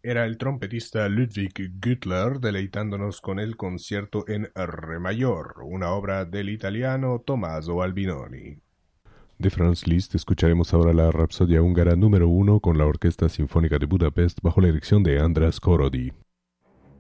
Era el trompetista Ludwig Güttler deleitándonos con el concierto en re mayor, una obra del italiano Tommaso Albinoni. De Franz Liszt escucharemos ahora la Rapsodia húngara número 1 con la Orquesta Sinfónica de Budapest bajo la dirección de András Kórodi.